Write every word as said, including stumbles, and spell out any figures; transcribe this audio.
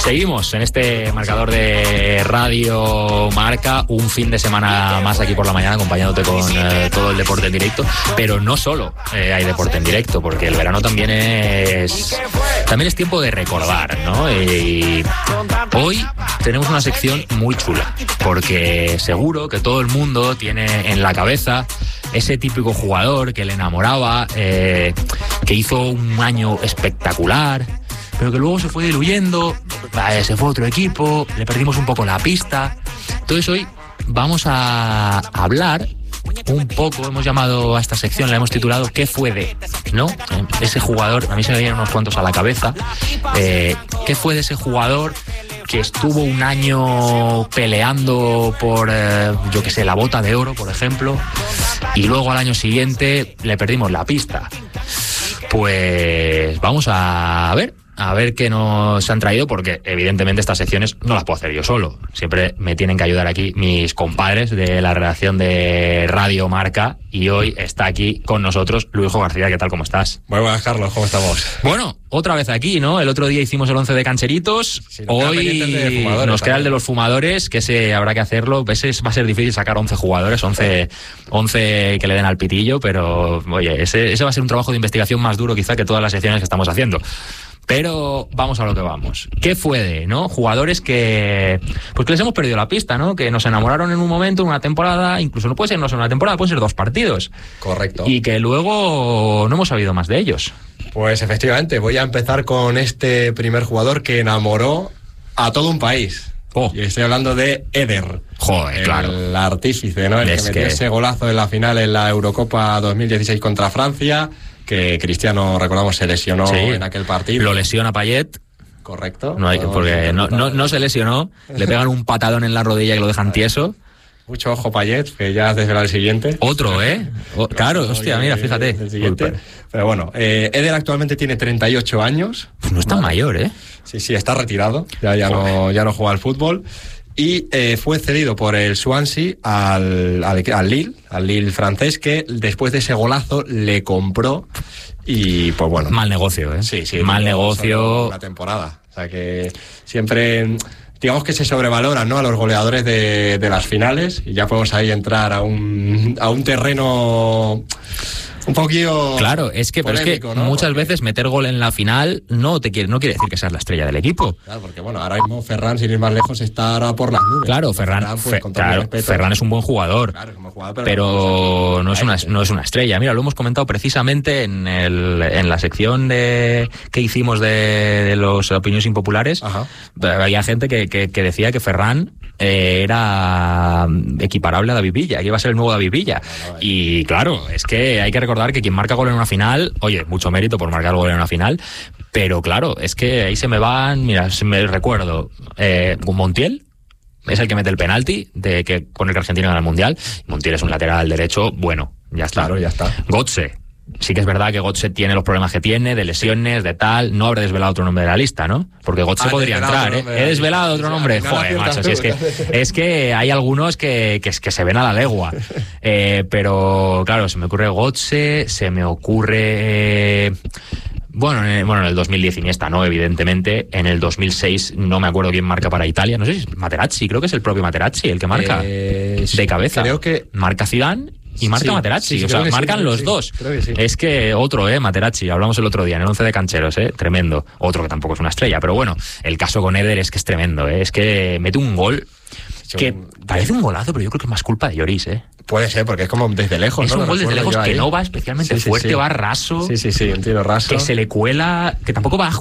Seguimos en este marcador de Radio Marca, un fin de semana más aquí por la mañana acompañándote con eh, todo el deporte en directo, pero no solo eh, hay deporte en directo, porque el verano también es también es tiempo de recordar, ¿no? Y hoy tenemos una sección muy chula, porque seguro que todo el mundo tiene en la cabeza ese típico jugador que le enamoraba, eh, que hizo un año espectacular, pero que luego se fue diluyendo, eh, se fue a otro equipo, le perdimos un poco la pista. Entonces hoy vamos a hablar un poco, hemos llamado a esta sección, la hemos titulado ¿Qué fue de? ¿No? Ese jugador, a mí se me vienen unos cuantos a la cabeza, eh, ¿qué fue de ese jugador que estuvo un año peleando por, eh, yo qué sé, la bota de oro, por ejemplo, y luego al año siguiente le perdimos la pista? Pues vamos a ver, a ver qué nos han traído, porque evidentemente estas secciones no las puedo hacer yo solo. Siempre me tienen que ayudar aquí mis compadres de la redacción de Radio Marca, y hoy está aquí con nosotros Luisjo García. ¿Qué tal? ¿Cómo estás? Muy buenas, Carlos. ¿Cómo estamos? Bueno, otra vez aquí, ¿no? El otro día hicimos el once de cancheritos, sí, hoy de fumadores, nos queda el de los fumadores, que ese habrá que hacerlo. Ese va a ser difícil sacar once jugadores, once, once que le den al pitillo, pero oye, ese, ese va a ser un trabajo de investigación más duro quizá que todas las secciones que estamos haciendo. Pero vamos a lo que vamos. ¿Qué fue de, no? Jugadores que pues que les hemos perdido la pista, ¿no? Que nos enamoraron en un momento, en una temporada, incluso no puede ser no ser una temporada, pueden ser dos partidos. Correcto. Y que luego no hemos sabido más de ellos. Pues efectivamente, voy a empezar con este primer jugador que enamoró a todo un país. Oh. Y estoy hablando de Eder. Joder, el claro. El artífice, ¿no? El es que metió que... ese golazo en la final en la Eurocopa dos mil dieciséis contra Francia, que Cristiano, recordamos, se lesionó sí, en aquel partido. Lo lesiona Payet. Correcto. No hay, porque no, no, no se lesionó, le pegan un patadón en la rodilla y lo dejan tieso. Mucho ojo Payet, que ya desde el siguiente. Otro, ¿eh? O, claro, hostia, mira, fíjate. El siguiente. Pero bueno, eh, Eder actualmente tiene treinta y ocho años. Pues no es tan vale. mayor, ¿eh? Sí, sí, está retirado, ya, ya, no, ya no juega al fútbol. Y eh, fue cedido por el Swansea al, al, al Lille, al Lille francés, que después de ese golazo le compró. Y pues bueno. Mal negocio, ¿eh? Sí, sí. Mal negocio. Una temporada. O sea que siempre, digamos que se sobrevaloran, ¿no?, a los goleadores de, de las finales. Y ya podemos ahí entrar a un, a un terreno un poquillo. Claro, es que, polémico, pero es que ¿no? muchas porque... veces meter gol en la final no te quiere, no quiere decir que seas la estrella del equipo. Claro, porque bueno, ahora mismo Ferran, sin ir más lejos, está ahora por las nubes. Claro, Ferran, Ferran, pues, Fe, claro, respeto, Ferran es un buen jugador, claro, es un buen jugador, pero, pero no, es una, no es una estrella. Mira, lo hemos comentado precisamente en, el, en la sección de que hicimos de, de las opiniones impopulares. Ajá. Había gente que, que, que decía que Ferran eh, era equiparable a David Villa, que iba a ser el nuevo David Villa. No, no, y claro, es que hay que recordar Recordar que quien marca gol en una final, oye, mucho mérito por marcar gol en una final, pero claro, es que ahí se me van, mira, me recuerdo, eh, Montiel es el que mete el penalti de que con el que Argentina gana el Mundial. Montiel es un lateral derecho, bueno, ya está. Claro, ya está. Götze. Sí que es verdad que Götze tiene los problemas que tiene, de lesiones, de tal. No habré desvelado otro nombre de la lista, ¿no? Porque Götze ah, podría entrar, ¿eh? He desvelado otro nombre. Sí, joder, macho, si es que, es que hay algunos que, que, que se ven a la legua. Eh, pero, claro, se me ocurre Götze, se me ocurre... Eh, Bueno, en, bueno, en el dos mil diez Iniesta, ¿no? Evidentemente. En el dos mil seis no me acuerdo quién marca para Italia. No sé si es Materazzi, creo que es el propio Materazzi el que marca. Eh, de cabeza. Creo que... Marca Zidane y marca sí, Materazzi. Sí, o sea, marcan sí, los sí, dos. Que sí. Es que otro, ¿eh? Materazzi. Hablamos el otro día en el once de cancheros, ¿eh? Tremendo. Otro que tampoco es una estrella. Pero bueno, el caso con Eder es que es tremendo, ¿eh? Es que mete un gol que parece un golazo, pero yo creo que es más culpa de Lloris, ¿eh? Puede ser, porque es como desde lejos, es ¿no? un gol desde lejos que no va especialmente sí, sí, fuerte, sí. va raso. Sí, sí, sí, entiendo, raso. Que se le cuela, que tampoco va